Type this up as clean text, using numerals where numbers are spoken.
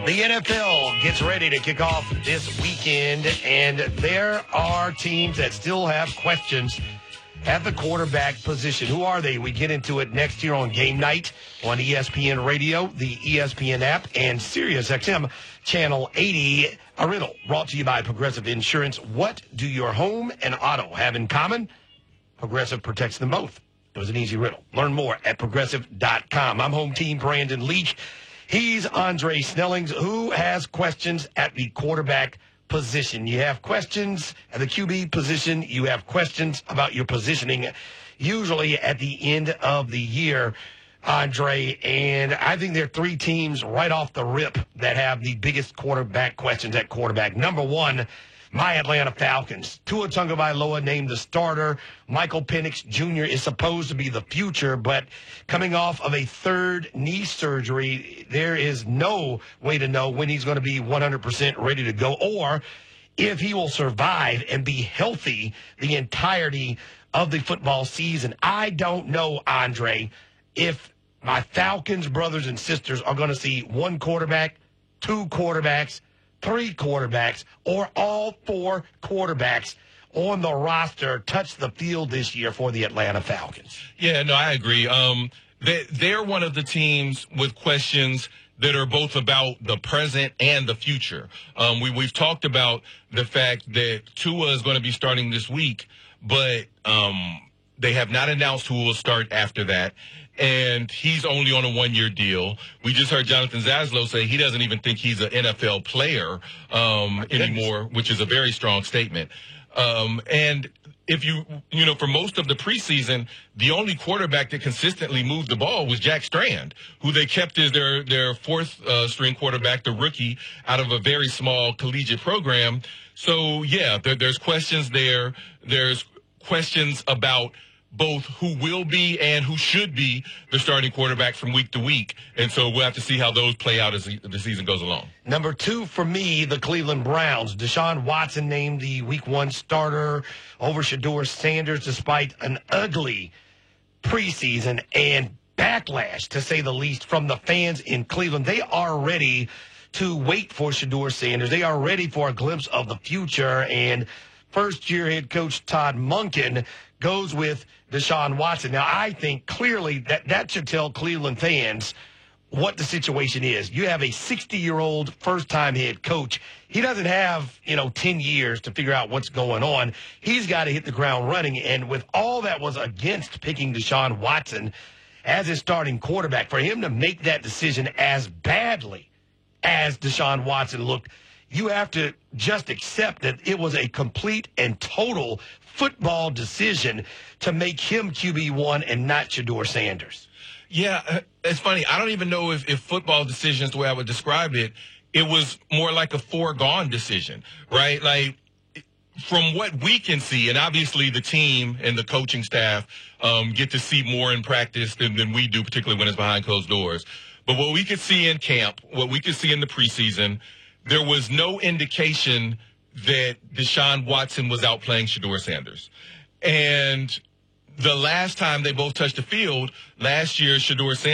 The NFL gets ready to kick off this weekend, and there are teams that still have questions at the quarterback position. Who are they? We get into it next year on Game Night on ESPN Radio, the ESPN app, and SiriusXM Channel 80. A riddle brought to you by Progressive Insurance. What do your home and auto have in common? Progressive protects them both. It was an easy riddle. Learn more at Progressive.com. I'm home team Brandon Leach. He's Andre Snellings, who has questions at the quarterback position. You have questions at the QB position. You have questions about your positioning, usually at the end of the year, Andre. And I think there are three teams right off the rip that have the biggest quarterback questions at quarterback. Number one, my Atlanta Falcons. Tua Tagovailoa named the starter. Michael Penix Jr. is supposed to be the future, but coming off of a third knee surgery, there is no way to know when he's going to be 100% ready to go or if he will survive and be healthy the entirety of the football season. I don't know, Andre, if my Falcons brothers and sisters are going to see one quarterback, two quarterbacks, three quarterbacks, or all four quarterbacks on the roster touch the field this year for the Atlanta Falcons. Yeah, no, I agree. They're one of the teams with questions that are both about the present and the future. We've talked about the fact that Tua is going to be starting this week, but they have not announced who will start after that. And he's only on a one-year deal. We just heard Jonathan Zaslow say he doesn't even think he's an NFL player anymore, which is a very strong statement. And if you for most of the preseason, the only quarterback that consistently moved the ball was Jack Strand, who they kept as their fourth string quarterback, the rookie, out of a very small collegiate program. So, yeah, there's questions there. There's questions about both who will be and who should be the starting quarterback from week to week. And so we'll have to see how those play out as the season goes along. Number two for me, the Cleveland Browns. Deshaun Watson named the week one starter over Shedeur Sanders despite an ugly preseason and backlash, to say the least, from the fans in Cleveland. They are ready to wait for Shedeur Sanders. They are ready for a glimpse of the future. And first-year head coach Todd Monken goes with Deshaun Watson. Now, I think clearly that should tell Cleveland fans what the situation is. You have a 60-year-old first-time head coach. He doesn't have, 10 years to figure out what's going on. He's got to hit the ground running. And with all that was against picking Deshaun Watson as his starting quarterback, for him to make that decision as badly as Deshaun Watson looked, you have to just accept that it was a complete and total football decision to make him QB1 and not Shedeur Sanders. Yeah, it's funny. I don't even know if football decisions, the way I would describe it, it was more like a foregone decision, right? Like, from what we can see, and obviously the team and the coaching staff get to see more in practice than we do, particularly when it's behind closed doors. But what we could see in camp, what we could see in the preseason, there was no indication that Deshaun Watson was outplaying Shedeur Sanders. And the last time they both touched the field, last year, Shedeur Sanders